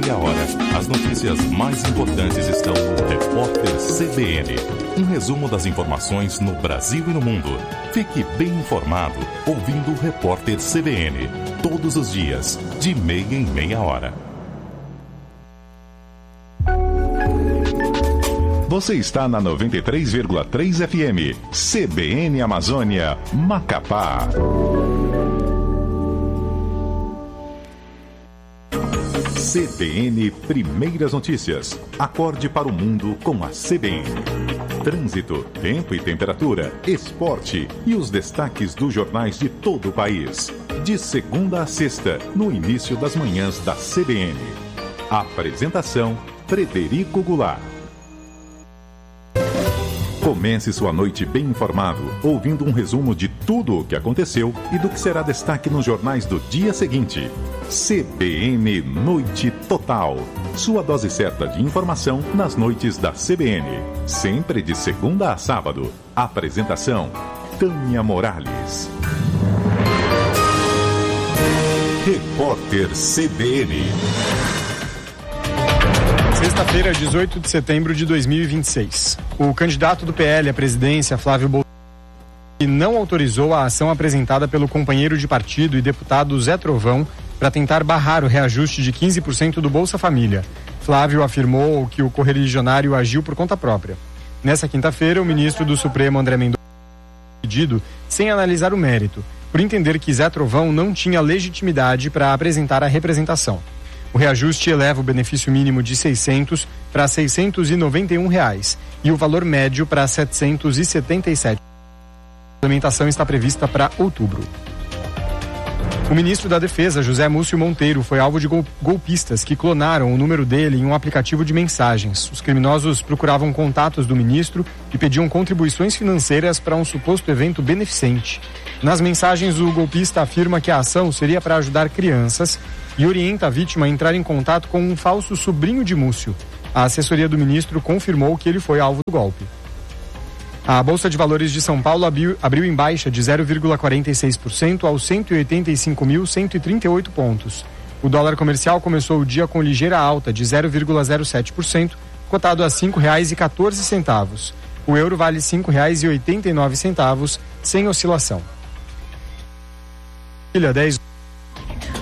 meia hora. As notícias mais importantes estão no Repórter CBN. Um resumo das informações no Brasil e no mundo. Fique bem informado ouvindo o Repórter CBN. Todos os dias, de meia em meia hora. Você está na 93,3 FM, CBN Amazônia, Macapá. CBN Primeiras Notícias. Acorde para o mundo com a CBN. Trânsito, tempo e temperatura, esporte e os destaques dos jornais de todo o país. De segunda a sexta, no início das manhãs da CBN. Apresentação, Frederico Goulart. Comece sua noite bem informado, ouvindo um resumo de tudo o que aconteceu e do que será destaque nos jornais do dia seguinte. CBN Noite Total. Sua dose certa de informação nas noites da CBN. Sempre de segunda a sábado. Apresentação, Tânia Morales. Repórter CBN. Sexta-feira, 18 de setembro de 2026. O candidato do PL à presidência, Flávio Bolsonaro, não autorizou a ação apresentada pelo companheiro de partido e deputado Zé Trovão para tentar barrar o reajuste de 15% do Bolsa Família. Flávio afirmou que o correligionário agiu por conta própria. Nessa quinta-feira, o ministro do Supremo, André Mendonça, pedido sem analisar o mérito, por entender que Zé Trovão não tinha legitimidade para apresentar a representação. O reajuste eleva o benefício mínimo de R$ 600 para R$ 691 e o valor médio para R$ 777. A implementação está prevista para outubro. O ministro da Defesa, José Múcio Monteiro, foi alvo de golpistas que clonaram o número dele em um aplicativo de mensagens. Os criminosos procuravam contatos do ministro e pediam contribuições financeiras para um suposto evento beneficente. Nas mensagens, o golpista afirma que a ação seria para ajudar crianças e orienta a vítima a entrar em contato com um falso sobrinho de Múcio. A assessoria do ministro confirmou que ele foi alvo do golpe. A Bolsa de Valores de São Paulo abriu em baixa de 0,46% aos 185.138 pontos. O dólar comercial começou o dia com ligeira alta de 0,07%, cotado a R$ 5,14. O euro vale R$ 5,89, sem oscilação. 10